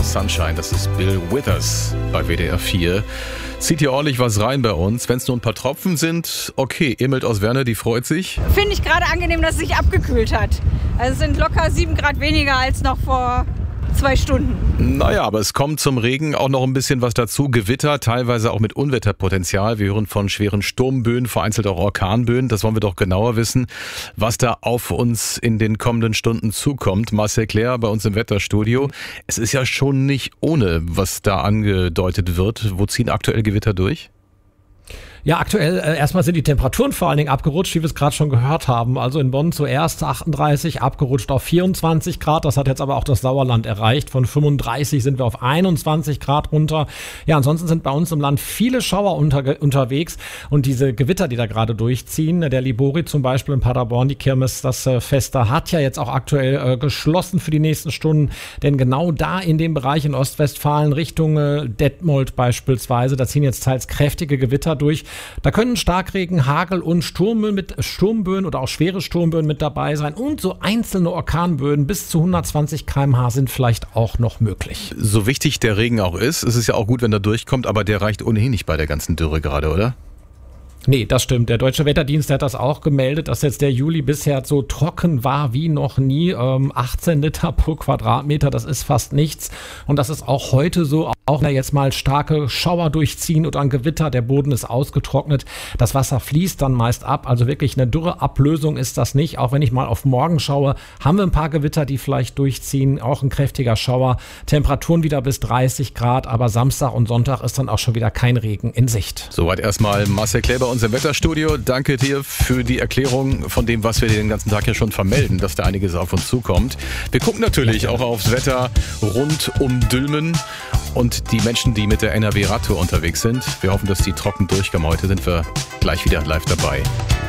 Sunshine. Das ist Bill Withers bei WDR 4. Zieht hier ordentlich was rein bei uns. Wenn es nur ein paar Tropfen sind, okay. Emil aus Werne, die freut sich. Finde ich gerade angenehm, dass es sich abgekühlt hat. Also es sind locker 7 Grad weniger als noch vor 2 Stunden. Naja, aber es kommt zum Regen auch noch ein bisschen was dazu. Gewitter, teilweise auch mit Unwetterpotenzial. Wir hören von schweren Sturmböen, vereinzelt auch Orkanböen. Das wollen wir doch genauer wissen, was da auf uns in den kommenden Stunden zukommt. Marcel Claire bei uns im Wetterstudio. Es ist ja schon nicht ohne, was da angedeutet wird. Wo ziehen aktuell Gewitter durch? Ja, aktuell erstmal sind die Temperaturen vor allen Dingen abgerutscht, wie wir es gerade schon gehört haben. Also in Bonn zuerst 38, abgerutscht auf 24 Grad. Das hat jetzt aber auch das Sauerland erreicht. Von 35 sind wir auf 21 Grad runter. Ja, ansonsten sind bei uns im Land viele Schauer unterwegs. Und diese Gewitter, die da gerade durchziehen, der Libori zum Beispiel in Paderborn, die Kirmes, das Fest, da hat ja jetzt auch aktuell geschlossen für die nächsten Stunden. Denn genau da in dem Bereich in Ostwestfalen Richtung Detmold beispielsweise, da ziehen jetzt teils kräftige Gewitter durch. Da können Starkregen, Hagel und Sturmböen oder auch schwere Sturmböen mit dabei sein. Und so einzelne Orkanböen bis zu 120 km/h sind vielleicht auch noch möglich. So wichtig der Regen auch ist, es ist ja auch gut, wenn er durchkommt, aber der reicht ohnehin nicht bei der ganzen Dürre gerade, oder? Nee, das stimmt. Der Deutsche Wetterdienst, der hat das auch gemeldet, dass jetzt der Juli bisher so trocken war wie noch nie. 18 Liter pro Quadratmeter, das ist fast nichts. Und das ist auch heute so, auch wenn jetzt mal starke Schauer durchziehen oder ein Gewitter, der Boden ist ausgetrocknet. Das Wasser fließt dann meist ab. Also wirklich eine Dürreablösung ist das nicht. Auch wenn ich mal auf morgen schaue, haben wir ein paar Gewitter, die vielleicht durchziehen. Auch ein kräftiger Schauer. Temperaturen wieder bis 30 Grad. Aber Samstag und Sonntag ist dann auch schon wieder kein Regen in Sicht. Soweit erstmal Marcel Claire bei uns im Wetterstudio. Danke dir für die Erklärung von dem, was wir den ganzen Tag ja schon vermelden, dass da einiges auf uns zukommt. Wir gucken natürlich auch aufs Wetter rund um Dülmen und die Menschen, die mit der NRW-Radtour unterwegs sind. Wir hoffen, dass die trocken durchkommen. Heute sind wir gleich wieder live dabei.